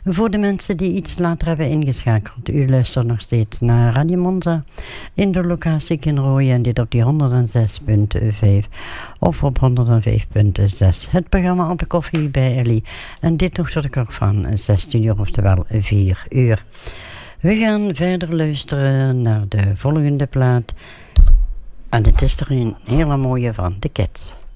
Voor de mensen die iets later hebben ingeschakeld, u luistert nog steeds naar Radio Monza in de locatie Kinrooien en dit op die 106.5 of op 105.6. Het programma Op de Koffie bij Ellie en dit nog tot de klok van 16 uur, oftewel 4 uur. We gaan verder luisteren naar de volgende plaat en het is er een hele mooie van The Kids.